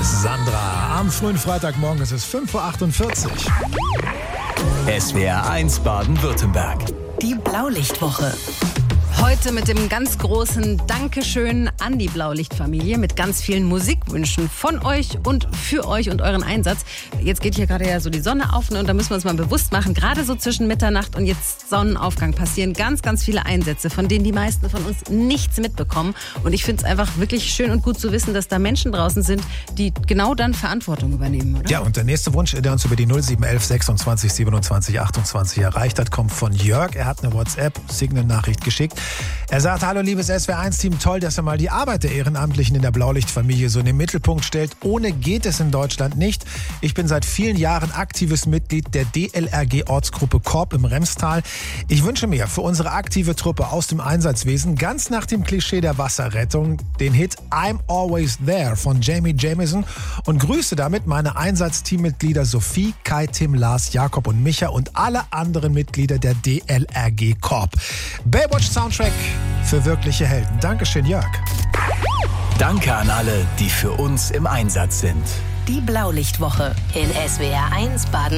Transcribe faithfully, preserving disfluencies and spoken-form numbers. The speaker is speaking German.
Sandra. Am frühen Freitagmorgen ist es fünf Uhr achtundvierzig. S W R eins Baden-Württemberg. Die Blaulichtwoche. Heute mit dem ganz großen Dankeschön an die Blaulichtfamilie mit ganz vielen Musikwünschen von euch und für euch und euren Einsatz. Jetzt geht hier gerade ja so die Sonne auf und da müssen wir uns mal bewusst machen, gerade so zwischen Mitternacht und jetzt Sonnenaufgang passieren ganz, ganz viele Einsätze, von denen die meisten von uns nichts mitbekommen. Und ich finde es einfach wirklich schön und gut zu wissen, dass da Menschen draußen sind, die genau dann Verantwortung übernehmen, oder? Ja, und der nächste Wunsch, der uns über die null sieben elf sechsundzwanzig siebenundzwanzig achtundzwanzig erreicht hat, kommt von Jörg. Er hat eine WhatsApp-Signal-Nachricht geschickt. Er sagt, hallo liebes S W R eins Team, toll, dass ihr mal die Arbeit der Ehrenamtlichen in der Blaulichtfamilie so in den Mittelpunkt stellt. Ohne geht es in Deutschland nicht. Ich bin seit vielen Jahren aktives Mitglied der D L R G-Ortsgruppe Korb im Remstal. Ich wünsche mir für unsere aktive Truppe aus dem Einsatzwesen ganz nach dem Klischee der Wasserrettung den Hit I'm Always There von Jamie Jamison und grüße damit meine Einsatzteammitglieder Sophie, Kai, Tim, Lars, Jakob und Micha und alle anderen Mitglieder der D L R G Korb. Baywatch Soundtrack für wirkliche Helden. Dankeschön, Jörg. Danke an alle, die für uns im Einsatz sind. Die Blaulichtwoche in S W R eins Baden.